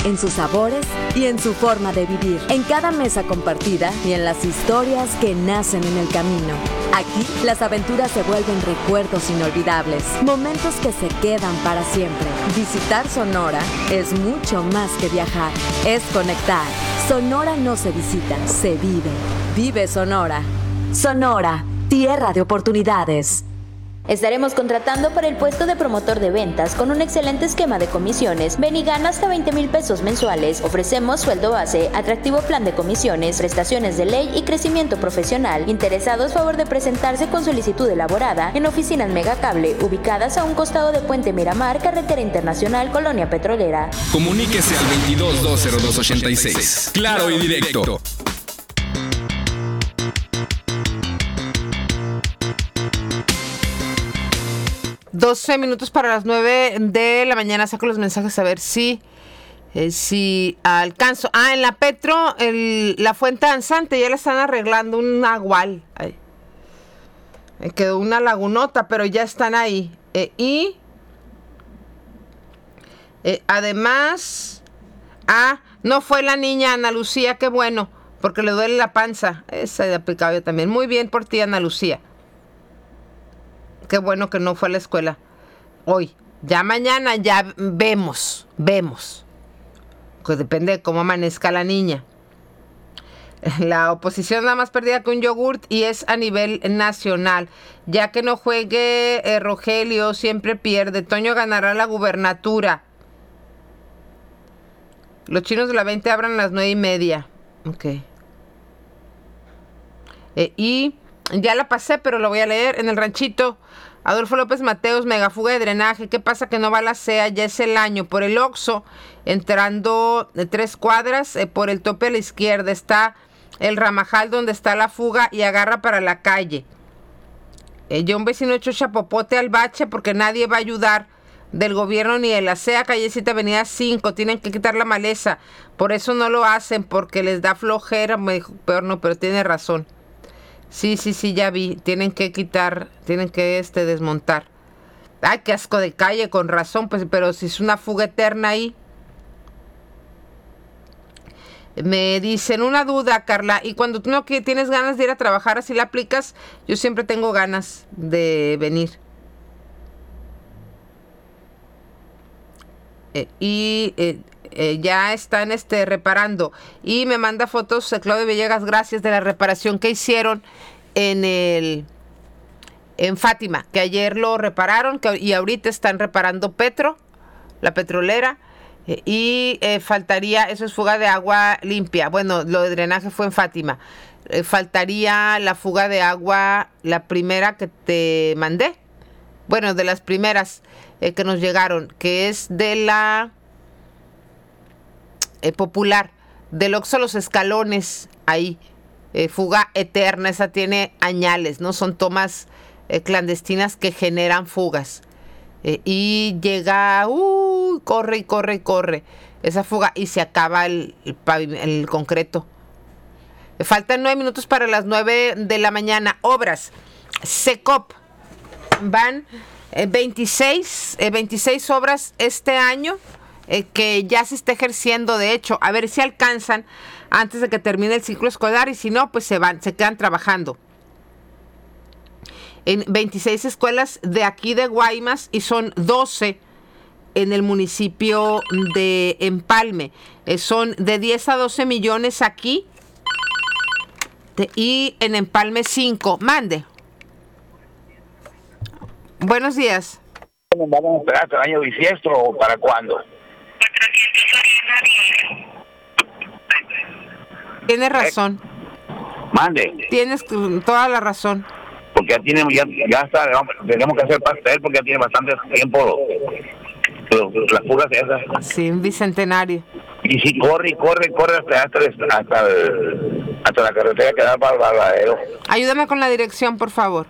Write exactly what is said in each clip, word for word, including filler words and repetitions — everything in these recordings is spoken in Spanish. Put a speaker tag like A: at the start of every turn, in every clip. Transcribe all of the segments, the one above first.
A: en sus sabores y en su forma de vivir, en cada mesa compartida y en las historias que nacen en el camino. Aquí, las aventuras se vuelven recuerdos inolvidables, momentos que se quedan para siempre. Visitar Sonora es mucho más que viajar, es conectar. Sonora no se visita, se vive. Vive Sonora. Sonora, tierra de oportunidades.
B: Estaremos contratando para el puesto de promotor de ventas con un excelente esquema de comisiones. Ven y gana hasta veinte mil pesos mensuales. Ofrecemos sueldo base, atractivo plan de comisiones, prestaciones de ley y crecimiento profesional. Interesados, favor de presentarse con solicitud elaborada en oficinas Megacable, ubicadas a un costado de Puente Miramar, Carretera Internacional, Colonia Petrolera.
C: Comuníquese al veintidós dos cero dos ochenta y seis. Claro y directo.
D: doce minutos para las nueve de la mañana. Saco los mensajes a ver si eh, si alcanzo. Ah, en la Petro, el, la fuente danzante ya la están arreglando, un nahual. Ay. Me quedó una lagunota, pero ya están ahí. Eh, y eh, además, ah, no fue la niña Ana Lucía, qué bueno, porque le duele la panza. Esa he aplicado yo también. Muy bien por ti, Ana Lucía. Qué bueno que no fue a la escuela hoy. Ya mañana ya vemos, vemos. Pues depende de cómo amanezca la niña. La oposición nada más perdida que un yogurt y es a nivel nacional. Ya que no juegue eh, Rogelio, siempre pierde. Toño ganará la gubernatura. Los chinos de la veinte abran a las nueve y media. Ok. Eh, y ya la pasé, pero lo voy a leer. En el ranchito, Adolfo López Mateos, megafuga de drenaje. ¿Qué pasa que no va la C E A? Ya es el año. Por el Oxxo, entrando de tres cuadras, eh, por el tope a la izquierda, está el ramajal donde está la fuga y agarra para la calle. Eh, yo un vecino echó chapopote al bache porque nadie va a ayudar del gobierno ni de la C E A. Callecita Avenida cinco, tienen que quitar la maleza. Por eso no lo hacen, porque les da flojera. Me dijo, peor no, pero tiene razón. Sí, sí, sí, ya vi. Tienen que quitar, tienen que este desmontar. Ay, qué asco de calle, con razón, pues, pero si es una fuga eterna ahí. Me dicen una duda, Carla, y cuando tú no tienes ganas de ir a trabajar, así la aplicas. Yo siempre tengo ganas de venir. Eh, y eh, eh, ya están este, reparando. Y me manda fotos eh, Claudio Villegas, gracias, de la reparación que hicieron en el en Fátima, que ayer lo repararon que, y ahorita están reparando Petro, la petrolera. Eh, y eh, faltaría, eso es fuga de agua limpia. Bueno, lo de drenaje fue en Fátima. Eh, faltaría la fuga de agua, la primera que te mandé. Bueno, de las primeras eh, que nos llegaron, que es de la eh, Popular, del Oxxo Los Escalones, ahí. Eh, fuga eterna, esa tiene añales, ¿no? Son tomas eh, clandestinas que generan fugas. Eh, y llega, uh, corre y corre y corre esa fuga y se acaba el, el, pavim- el concreto. Eh, faltan nueve minutos para las nueve de la mañana. Obras, SECOP, van eh, veintiséis, eh, veintiséis obras este año eh, que ya se está ejerciendo. De hecho, a ver si alcanzan antes de que termine el ciclo escolar, y si no, pues se van, se quedan trabajando en veintiséis escuelas de aquí de Guaymas, y son doce en el municipio de Empalme. Eh, son de diez a doce millones aquí, de, y en Empalme cinco. Mande. Buenos días.
E: ¿Vamos a esperar hasta el año bisiestro o para cuándo?
D: Tienes razón.
E: Mande.
D: Tienes toda la razón.
E: Porque ya tiene, ya, ya está, tenemos que hacer pastel porque ya tiene bastante tiempo las fugas esas.
D: Sí, un bicentenario.
E: Y si corre y corre y corre hasta, hasta, hasta, el, hasta la carretera que da para el Barbadero.
D: Ayúdame con la dirección, por favor.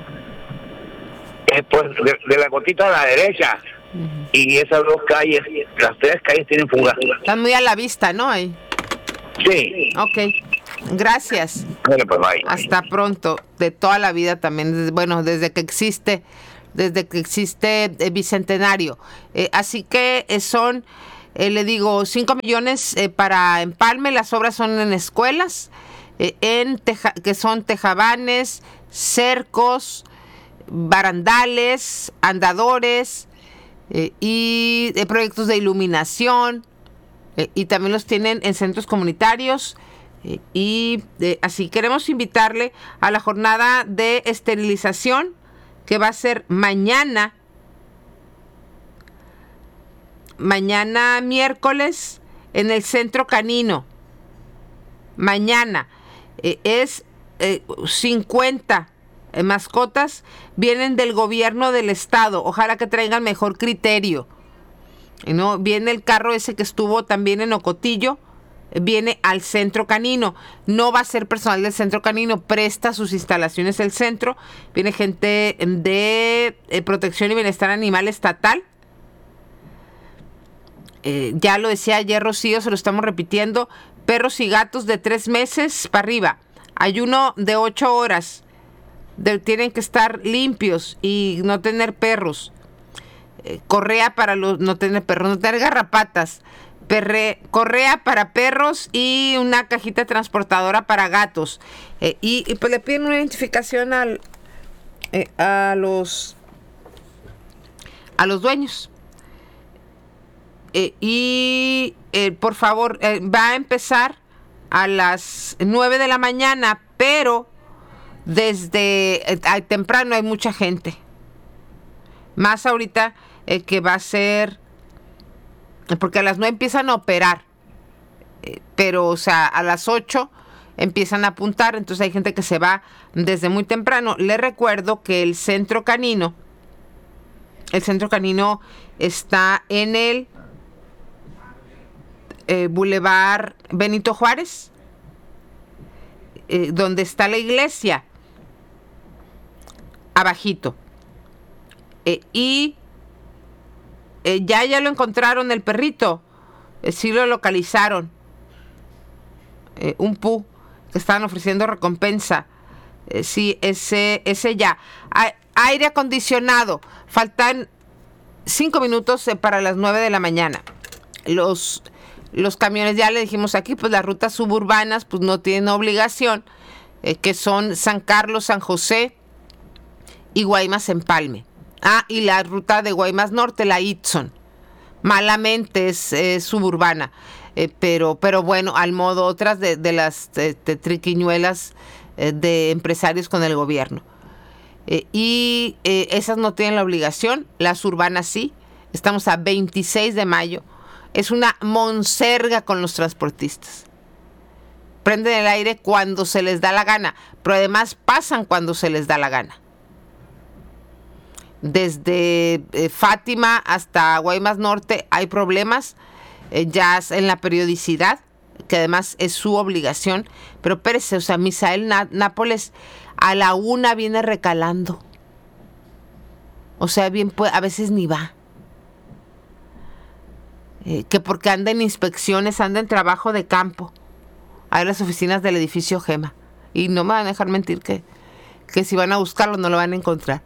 E: Eh, pues de, de la gotita a la derecha. Uh-huh. Y esas dos calles, las tres calles tienen fugas.
D: Están muy a la vista, ¿no? Ahí.
E: Sí.
D: Ok. Gracias.
E: Bueno, pues bye.
D: Hasta pronto. De toda la vida también. Desde, bueno, desde que existe, desde que existe el Bicentenario. Eh, así que eh, son eh, le digo, cinco millones eh, para Empalme, las obras son en escuelas, eh, en teja, que son tejabanes, cercos, barandales, andadores eh, y eh, proyectos de iluminación, eh, y también los tienen en centros comunitarios. Eh, y eh, así queremos invitarle a la jornada de esterilización que va a ser mañana, mañana miércoles en el Centro Canino. Mañana eh, es eh, cincuenta eh, mascotas vienen del gobierno del estado. Ojalá que traigan mejor criterio, ¿no? Viene el carro ese que estuvo también en Ocotillo, viene al Centro Canino. No va a ser personal del Centro Canino, presta sus instalaciones el centro. Viene gente de eh, Protección y Bienestar Animal Estatal. Eh, ya lo decía ayer Rocío, se lo estamos repitiendo. Perros y gatos de tres meses para arriba. Ayuno de ocho horas. De, tienen que estar limpios y no tener perros. Eh, correa para los... No tener perros, no tener garrapatas. Perre, correa para perros y una cajita transportadora para gatos. Eh, y, y pues le piden una identificación al, eh, a los a los dueños. Eh, y eh, por favor, eh, va a empezar a las nueve de la mañana, pero desde eh, temprano hay mucha gente. Más ahorita eh, que va a ser... Porque a las nueve empiezan a operar, eh, pero o sea, a las ocho empiezan a apuntar, entonces hay gente que se va desde muy temprano. Les recuerdo que el Centro Canino, el Centro Canino está en el eh, Boulevard Benito Juárez, eh, donde está la iglesia, abajito. Eh, y Eh, ya, ya lo encontraron el perrito. Eh, sí lo localizaron. Eh, un pu que estaban ofreciendo recompensa. Eh, sí, ese, ese ya. A, aire acondicionado. Faltan cinco minutos eh, para las nueve de la mañana. Los, los camiones, ya le dijimos aquí, pues las rutas suburbanas pues no tienen obligación. Eh, que son San Carlos, San José y Guaymas Empalme. Ah, y la ruta de Guaymas Norte, la Itson. Malamente es, es suburbana. Eh, pero, pero bueno, al modo otras de, de las de, de triquiñuelas eh, de empresarios con el gobierno. Eh, y eh, esas no tienen la obligación, las urbanas sí. Estamos a veintiséis de mayo. Es una monserga con los transportistas. Prenden el aire cuando se les da la gana, pero además pasan cuando se les da la gana. Desde eh, Fátima hasta Guaymas Norte hay problemas eh, ya en la periodicidad, que además es su obligación. Pero espérese, o sea, Misael Ná- Nápoles a la una viene recalando. O sea, bien puede, a veces ni va. Eh, que porque anda en inspecciones, anda en trabajo de campo. Hay las oficinas del edificio Gema. Y no me van a dejar mentir que, que si van a buscarlo no lo van a encontrar.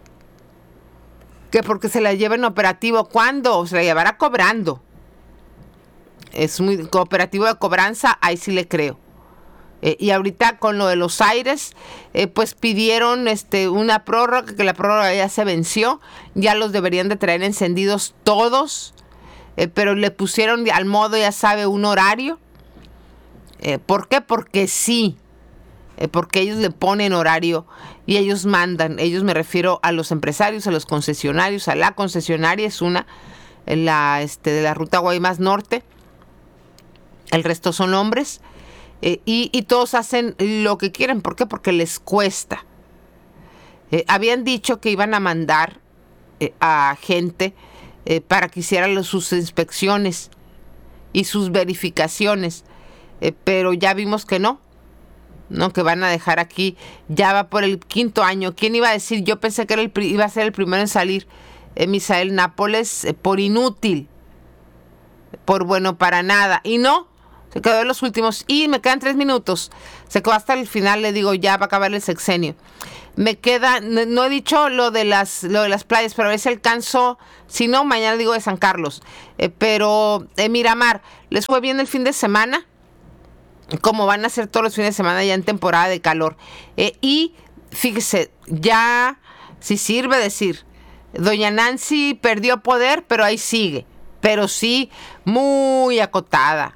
D: Que porque se la lleva en operativo. ¿Cuándo? Se la llevará cobrando. Es muy cooperativo de cobranza, ahí sí le creo. Eh, y ahorita con lo de los aires, eh, pues pidieron este, una prórroga, que la prórroga ya se venció. Ya los deberían de traer encendidos todos. Eh, pero le pusieron al modo, ya sabe, un horario. Eh, ¿Por qué? Porque sí. Eh, porque ellos le ponen horario y ellos mandan. Ellos, me refiero a los empresarios, a los concesionarios, a la concesionaria, es una, la este, de la ruta Guaymas Norte. El resto son hombres. Eh, y, y todos hacen lo que quieren. ¿Por qué? Porque les cuesta. Eh, habían dicho que iban a mandar eh, a gente eh, para que hicieran los, sus inspecciones y sus verificaciones. Eh, pero ya vimos que no. No, que van a dejar aquí, ya va por el quinto año. ¿Quién iba a decir? Yo pensé que era el, iba a ser el primero en salir, eh, Misael Nápoles, eh, por inútil, por bueno para nada. Y no, Se quedó en los últimos y me quedan tres minutos. Se quedó hasta el final, le digo, ya va a acabar el sexenio. Me queda, no, no he dicho lo de las lo de las playas, pero a ver si alcanzo, si no, mañana digo de San Carlos. Eh, pero eh, Miramar, ¿les fue bien el fin de semana? Como van a ser todos los fines de semana ya en temporada de calor. Eh, y fíjese, ya, si sirve decir, doña Nancy perdió poder, pero ahí sigue. Pero sí, muy acotada.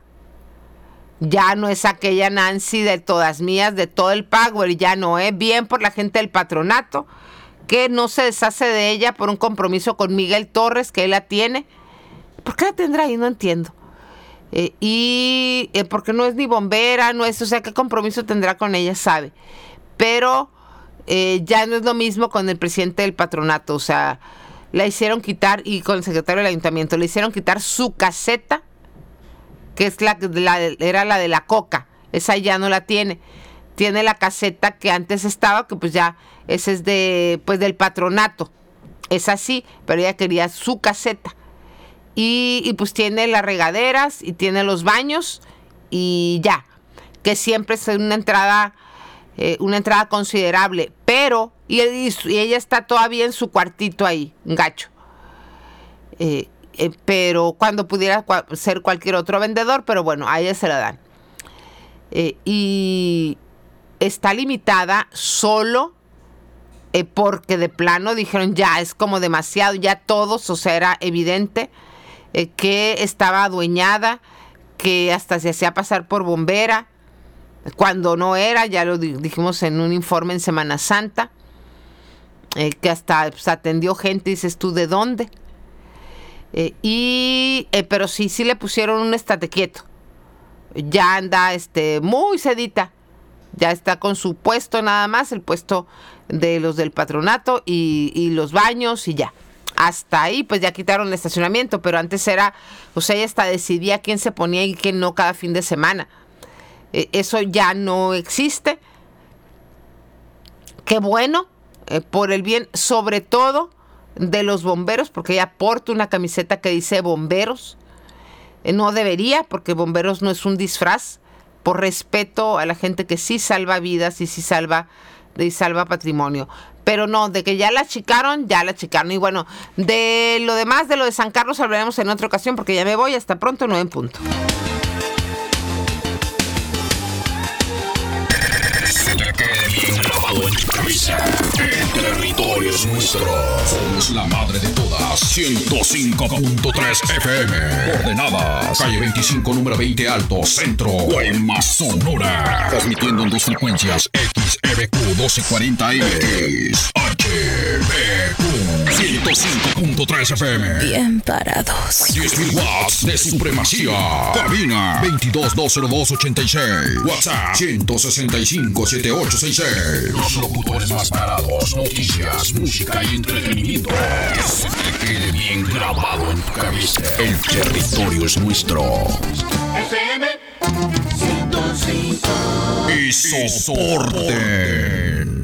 D: Ya no es aquella Nancy de todas mías, de todo el Power, ya no es bien por la gente del patronato, que no se deshace de ella por un compromiso con Miguel Torres, que él la tiene. ¿Por qué la tendrá ahí? No entiendo. Eh, y eh, porque no es ni bombera, no es, o sea, ¿qué compromiso tendrá con ella? Sabe. Pero eh, ya no es lo mismo con el presidente del patronato, o sea, la hicieron quitar, y con el secretario del ayuntamiento, le hicieron quitar su caseta, que es la, la era la de la Coca, esa ya no la tiene, tiene la caseta que antes estaba, que pues ya, esa es de, pues del patronato, es así, pero ella quería su caseta, y, y pues tiene las regaderas, y tiene los baños, y ya, que siempre es una entrada, eh, una entrada considerable, pero, y, y, y ella está todavía en su cuartito ahí, gacho, eh, Eh, pero cuando pudiera cua- ser cualquier otro vendedor, pero bueno, a ella se la dan. Eh, y está limitada solo eh, porque de plano dijeron ya es como demasiado, ya todos, o sea, era evidente eh, que estaba adueñada, que hasta se hacía pasar por bombera, cuando no era, ya lo di- dijimos en un informe en Semana Santa, eh, que hasta pues, atendió gente, dices tú, ¿de dónde? Eh, y eh, pero sí, sí le pusieron un estate quieto. Ya anda este, muy sedita. Ya está con su puesto nada más, el puesto de los del patronato y, y los baños y ya. Hasta ahí pues ya quitaron el estacionamiento, pero antes era, o sea, ella hasta decidía quién se ponía y quién no cada fin de semana. Eh, eso ya no existe. Qué bueno, eh, por el bien, sobre todo de los bomberos, porque ella porta una camiseta que dice bomberos. Eh, no debería, porque bomberos no es un disfraz, por respeto a la gente que sí salva vidas y sí salva, y salva patrimonio. Pero no, de que ya la achicaron, ya la achicaron. Y bueno, de lo demás, de lo de San Carlos, hablaremos en otra ocasión, porque ya me voy. Hasta pronto, nueve en punto.
C: En tu cabeza. El territorio es nuestro. Somos la madre de todas. ciento cinco punto tres F M. Coordenadas. Calle veinticinco, número veinte Alto, Centro. Guaymas, Sonora. Transmitiendo en dos frecuencias. X E B Q doce cuarenta M. X H B Q ciento cinco punto tres F M.
F: Bien parados.
C: diez mil watts de supremacía. Cabina veintidós dos cero dos ochenta y seis. WhatsApp ciento sesenta y cinco setenta y ocho sesenta y seis. Los locutores más parados. Noticias, música y entretenimiento. Que se te quede bien grabado en tu cabeza. El territorio es nuestro.
G: F M ciento cinco.
C: Y soporte.